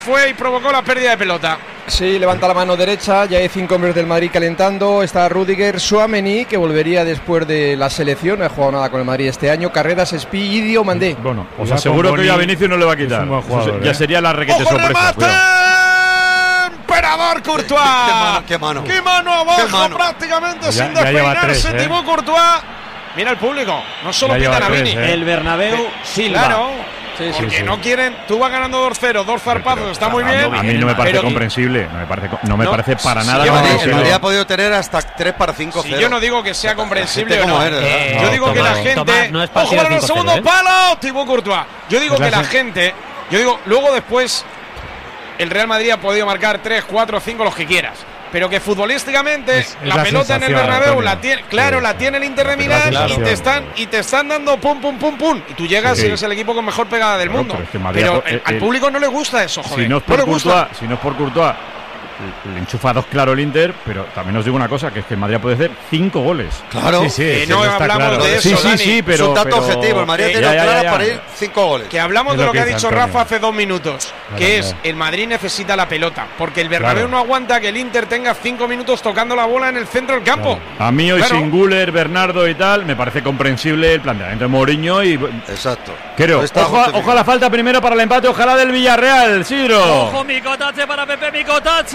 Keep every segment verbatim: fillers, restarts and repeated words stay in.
Fue y provocó la pérdida de pelota. Sí, levanta la mano derecha, ya hay cinco hombres del Madrid calentando. Está Rudiger, Tchouaméni, que volvería después de la selección, no ha jugado nada con el Madrid este año. Carreras, Espi, Idio, Mandé. Bueno, os aseguro que hoy a Vinicius no le va a quitar. Jugador, ya ¿eh? sería la requete ¡Ojo, sorpresa. remate! ¡Emperador Courtois! ¿Qué mano? ¿Qué mano? ¡Qué mano abajo! ¿Qué mano? Prácticamente Ya- sin ya lleva despeinarse, tres, ¿eh? Thibaut Courtois. Mira el público, no solo Ya lleva pitan a tres, Vini. ¿eh? El Bernabéu Silva. Claro. Sí, sí, Porque sí. no quieren, tú vas ganando dos cero, dos zarpazos, está muy bien. A mí no me parece pero- comprensible. No me parece, no me No, parece para si nada yo El Madrid, el comprensible. Madrid ha podido tener hasta tres para cinco Si cero. yo no digo que sea comprensible gente o no, como eres, eh, ¿verdad? yo No, digo que Tomás, la gente. Tomás, no es ¡Ojo partido para el cinco cero, segundo ¿eh? palo! Thibaut Courtois. Yo digo Pues que la la se- gente. Yo digo, luego después. El Real Madrid ha podido marcar tres, cuatro, cinco, los que quieras. Pero que futbolísticamente Es- es la, la pelota en el sensación, Bernabéu Antonio. la tiene, claro, Sí, la sí. tiene el Inter de Pero la Milán y sensación. te están y te están dando pum pum pum pum y tú llegas Sí. y eres el equipo con mejor pegada del Claro, mundo. pero es que Madrid Pero ha- el- eh, al eh, público no le gusta eso, joder. Si no es no por le gusta. Courtois, si no es por Courtois, le enchufa dos claro el Inter, pero también os digo una cosa, que es que el Madrid puede hacer cinco goles. Claro. Sí, sí, Que sí, no está hablamos claro. de eso, sí, sí, Dani. sí, pero es un dato pero- objetivo. El Madrid eh, tiene ya, ya, clara ya. para ir cinco goles. Que hablamos Es de lo lo que ha que dicho dice Rafa Antonio. hace dos minutos, Claro, que es claro. el Madrid necesita la pelota, porque el Bernabéu Claro. no aguanta que el Inter tenga cinco minutos tocando la bola en el centro del campo. A mí hoy Claro. sin Guller, Bernardo y tal, me parece comprensible el planteamiento de Mourinho y Exacto. creo. No está Ojo, a- justificado. ojo a la falta primero para el empate, ojalá del Villarreal, Sidro. Ojo, Micotache para Pepe Micotache.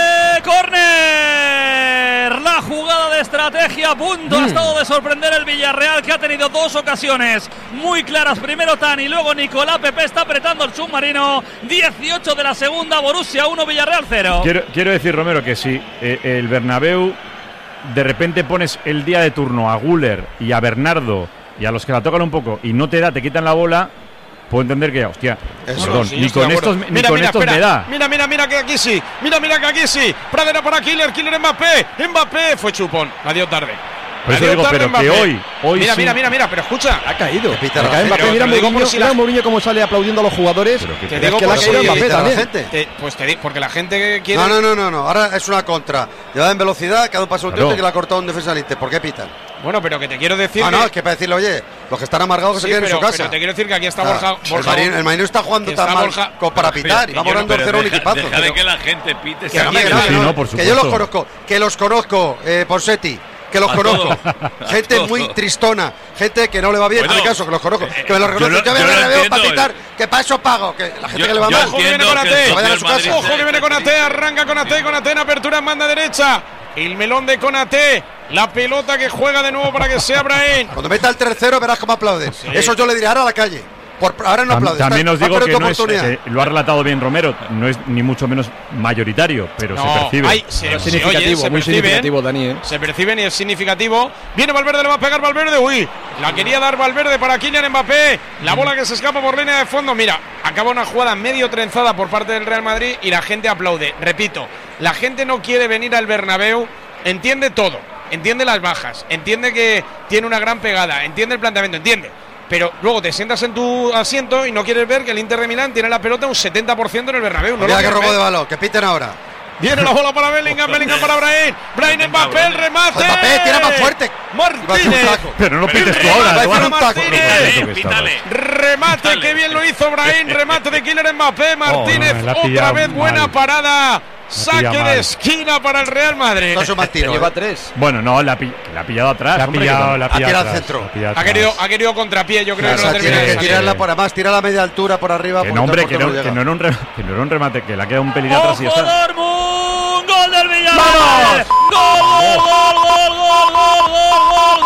Córner. La jugada de estrategia a punto ha estado de sorprender el Villarreal, que ha tenido dos ocasiones muy claras. Primero Tani, luego Nicolás. Pepe está apretando el submarino. dieciocho de la segunda, Borussia uno, Villarreal cero. Quiero, quiero decir, Romero, que si eh, el Bernabéu de repente pones el día de turno a Guller y a Bernardo y a los que la tocan un poco y no te da, te quitan la bola, puedo entender que, hostia, Eso. perdón, Sí, yo ni estoy con de acuerdo. estos, ni Mira, con mira, estos espera. me da. Mira, mira, mira que aquí sí. Mira, mira que aquí sí. Pradera para Killer, Killer Mbappé. Mbappé fue chupón. Adiós tarde. Por eso Adiós digo, tarde, pero que Mbappé. hoy, hoy Mira, sí. mira, mira, mira, pero escucha. Ha caído. Que pita Le la cae gente. Mbappé, Pero mira te lo digo por Mourinho, si la- mira Mourinho cómo sale aplaudiendo a los jugadores. Pero que- Te Es digo que por la ha si- caído que Mbappé pita la también. gente. Te- pues te digo, porque la gente quiere. No, no, no, no, no. Ahora es una contra. Llevada en velocidad, cada un paso un Claro. tío que la ha cortado un defensa del Inter. ¿Por qué pitan? Bueno, pero que te quiero decir. No, que- no, es que para decirle, oye, los que están amargados que Sí, se queden pero, en su casa. pero te quiero decir que aquí está Ah, Borja. el Borja Marín el Marín no está jugando que tan está mal Borja- como para pitar. Que Y yo vamos no- ganando pero cero un deja- equipazo. deja de Pero- que la gente pite. Que, si a a mí, mí que me no, da- sí, no, no, por que yo los supuesto. conozco, que los conozco eh, por Seti, que los A conozco. todos. Gente A todos. muy tristona, gente que no le va bien. Bueno, a mi caso, que los conozco, eh, que me los yo reconozco. lo- Yo, yo me lo veo para entiendo, pitar, que para eso pago. Que la gente Yo- que le va yo mal. Ojo que viene entiendo con que Ate. el vayan a su señor casa. Madrid Ojo que viene con Ate, arranca con Ate, con Ate en apertura en banda derecha. El melón de Konaté, la pelota que juega de nuevo para que sea Brahim. Cuando meta el tercero verás cómo aplauden. Eso yo le diré ahora a la calle. Por, ahora no Tam- aplaudes. También Está- os digo vas a que perder tu no es, oportunidad. eh, lo ha relatado bien Romero, no es ni mucho menos mayoritario, pero se percibe. hay- se, Es se significativo, oye, se muy perciben, significativo, Dani, ¿eh? Se perciben y es significativo. Viene Valverde, le va a pegar Valverde. Uy, la quería dar Valverde para Kylian Mbappé. La bola que se escapa por línea de fondo. Mira, acaba una jugada medio trenzada por parte del Real Madrid y la gente aplaude. Repito, la gente no quiere venir al Bernabéu, entiende todo, entiende las bajas, entiende que tiene una gran pegada, entiende el planteamiento, entiende. Pero luego te sientas en tu asiento y no quieres ver que el Inter de Milán tiene la pelota un setenta por ciento en el Bernabéu. No lo Mira que quieres robo ver. de balón, que piten ahora. Viene la bola para Bellingham, Bellingham para Brahim. Brahim Mbappé, el remate. Mbappé, tira más fuerte. Iba a hacer un Martínez. taco. Pero no Pero pites tú el ahora, remate tú para ahora. Martínez. Eso que Pítale, estabas. pítale. Remate, Dale. que bien lo hizo Brahim. Remate de Kylian Mbappé. Martínez, me la ha otra pillado vez buena mal. parada. Saque pillado de mal. esquina para el Real Madrid. No es un mal tiro. Lleva eh. tres. Bueno, no, la, pi- la ha pillado atrás. La ha hombre, pillado, que la ha Ha pillado tirado al atrás, centro. la ha pillado Ha querido, atrás. ha querido contrapié, yo creo O que sea, no tienes termina que de salir. tirarla por además, tirarla a media altura por arriba. Que porque no, hombre, que tampoco no, llega. que no era un re- que no era un remate, que la queda un pelín atrás y ya ¡Ojo, está. Dortmund! ¡Gol del Villarreal! ¡Gol, gol, gol, gol, gol, gol, gol,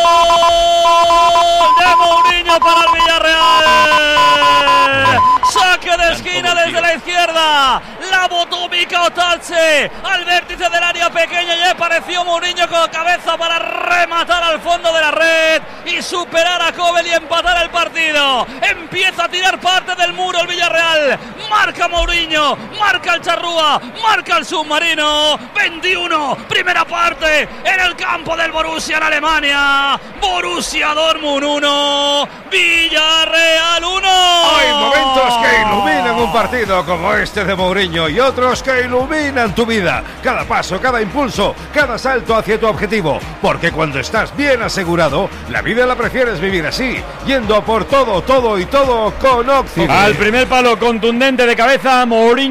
gol! ¡De Mourinho para el Villarreal! ¡Saque de esquina desde la izquierda! ¡La botó Mika Otache! Al vértice del área pequeña y apareció Mourinho con cabeza para rematar al fondo de la red y superar a Kobel y empatar el partido. Empieza a tirar parte del muro el Villarreal. Marca Mourinho, marca el Charrúa, marca el submarino. veintiuno, primera parte en el campo del Borussia en Alemania. Borussia Dortmund uno, Villarreal uno. Hay momentos que iluminan un partido como este de Mourinho y otros que iluminan tu vida. Cada paso, cada impulso, cada salto hacia tu objetivo. Porque cuando estás bien asegurado, la vida la prefieres vivir así, yendo a por todo, todo y todo con Occident. Al primer palo contundente remate de cabeza, Mourinho.